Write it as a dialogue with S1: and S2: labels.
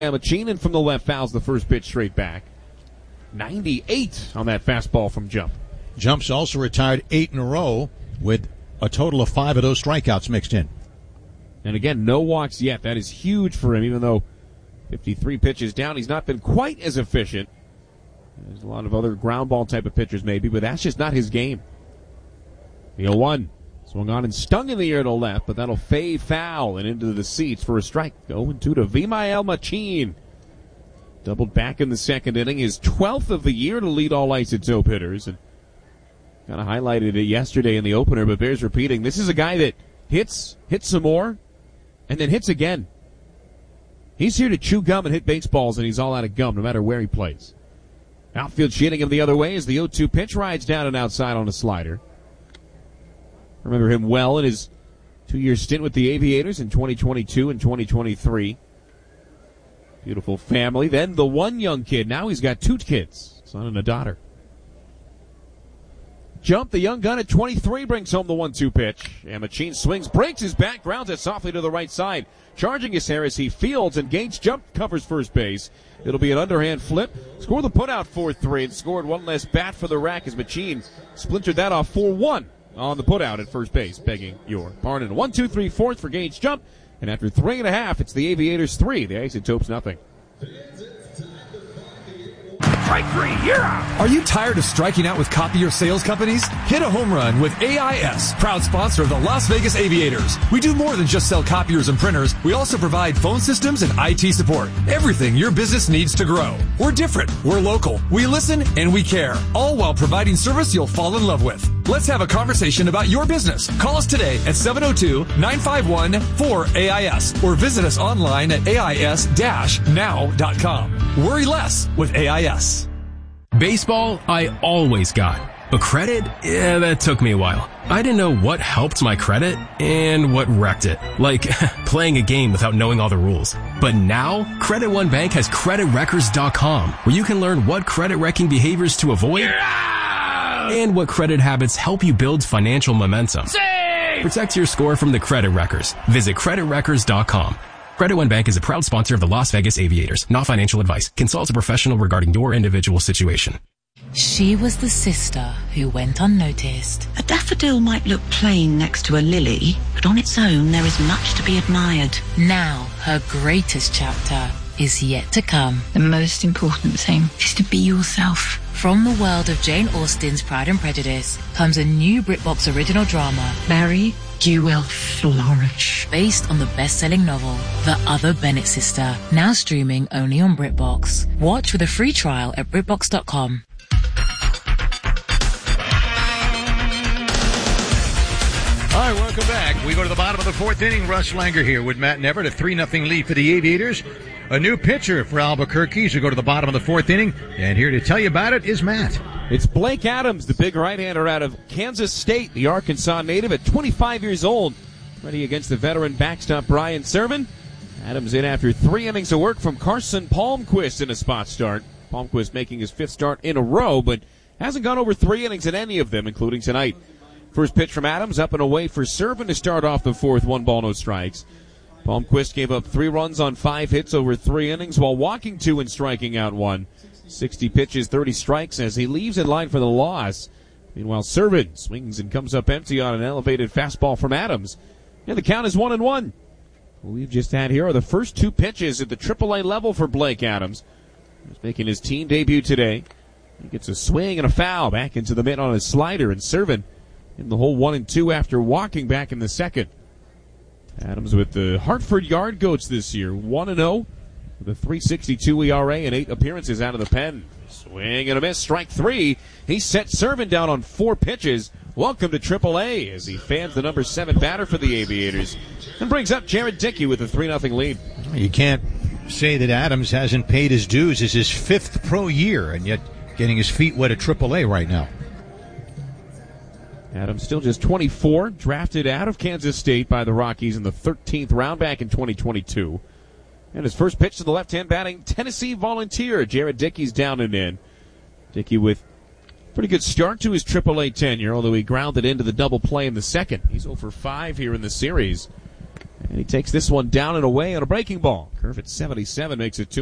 S1: Machine from the left fouls the first pitch straight back. 98 on that fastball from Jump.
S2: Jump's also retired 8 in a row with a total of 5 of those strikeouts mixed in.
S1: And again, no walks yet. That is huge for him, even though 53 pitches down. He's not been quite as efficient. There's a lot of other ground ball type of pitchers maybe, but that's just not his game. The 0-1. Swung on and stung in the air to left, but that'll fade foul and into the seats for a strike. 0-2 to Vimael Machín. Doubled back in the second inning, his 12th of the year to lead all isotope hitters. And kind of highlighted it yesterday in the opener, but bears repeating. This is a guy that hits some more, and then hits again. He's here to chew gum and hit baseballs, and he's all out of gum no matter where he plays. Outfield shooting him the other way as the 0-2 pitch rides down and outside on a slider. Remember him well in his 2-year stint with the Aviators in 2022 and 2023. Beautiful family. Then the one young kid. Now he's got 2 kids, a son and a daughter. Jump, the young gun at 23, brings home the 1-2 pitch. And Machín swings, breaks his back, grounds it softly to the right side. Charging his hair as he fields, and Gage Jump covers first base. It'll be an underhand flip. Score the putout 4-3 and scored one less bat for the rack as Machín splintered that off 4-1 on the putout at first base, begging your pardon. 1-2-3-4 for Gage Jump. And after 3.5, it's the Aviators 3, the Isotopes nothing.
S3: Strike 3, you're out. Are you tired of striking out with copier sales companies? Hit a home run with AIS, proud sponsor of the Las Vegas Aviators. We do more than just sell copiers and printers. We also provide phone systems and IT support. Everything your business needs to grow. We're different. We're local. We listen and we care. All while providing service you'll fall in love with. Let's have a conversation about your business. Call us today at 702-951-4AIS or visit us online at AIS-now.com. Worry less with AIS.
S4: Baseball, I always got. But credit? Yeah, that took me a while. I didn't know what helped my credit and what wrecked it. Like playing a game without knowing all the rules. But now, Credit One Bank has CreditWreckers.com, where you can learn what credit wrecking behaviors to avoid and what credit habits help you build financial momentum.
S3: Save!
S4: Protect your score from the Credit Wreckers. Visit CreditWreckers.com. Credit One Bank is a proud sponsor of the Las Vegas Aviators. Not financial advice. Consult a professional regarding your individual situation.
S5: She was the sister who went unnoticed.
S6: A daffodil might look plain next to a lily, but on its own there is much to be admired.
S5: Now, her greatest chapter is yet to come.
S6: The most important thing is to be yourself.
S5: From the world of Jane Austen's Pride and Prejudice comes a new BritBox original drama,
S6: Mary, you will flourish.
S5: Based on the best-selling novel, The Other Bennett Sister, now streaming only on BritBox. Watch with a free trial at BritBox.com.
S2: All right, welcome back. We go to the bottom of the 4th inning. Russ Langer here with Matt Neverett, a 3-0 lead for the Aviators. A new pitcher for Albuquerque as we go to the bottom of the 4th inning. And here to tell you about it is Matt.
S1: It's Blake Adams, the big right-hander out of Kansas State, the Arkansas native at 25 years old. Ready against the veteran backstop Brian Serven. Adams in after 3 innings of work from Carson Palmquist in a spot start. Palmquist making his 5th start in a row, but hasn't gone over 3 innings in any of them, including tonight. First pitch from Adams, up and away for Serven to start off the 4th, 1 ball, no strikes. Palmquist gave up 3 runs on 5 hits over 3 innings while walking 2 and striking out 1. 60 pitches, 30 strikes as he leaves in line for the loss. Meanwhile, Serven swings and comes up empty on an elevated fastball from Adams. And the count is 1-1. What we've just had here are the first 2 pitches at the AAA level for Blake Adams. He's making his team debut today. He gets a swing and a foul back into the mitt on his slider, and Serven in the hole 1-2 after walking back in the second. Adams with the Hartford Yard Goats this year, 1-0 with a 3.62 ERA and 8 appearances out of the pen. Swing and a miss, strike 3. He set Serven down on 4 pitches. Welcome to AAA as he fans the number 7 batter for the Aviators and brings up Jared Dickey with a 3-0 lead.
S2: You can't say that Adams hasn't paid his dues. It's his 5th pro year, and yet getting his feet wet at AAA right now.
S1: Adams still just 24, drafted out of Kansas State by the Rockies in the 13th round back in 2022. And his first pitch to the left-hand batting Tennessee Volunteer. Jared Dickey's down and in. Dickey with pretty good start to his AAA tenure, although he grounded into the double play in the second. He's 0 for 5 here in the series. And he takes this one down and away on a breaking ball. Curve at 77 makes it 2.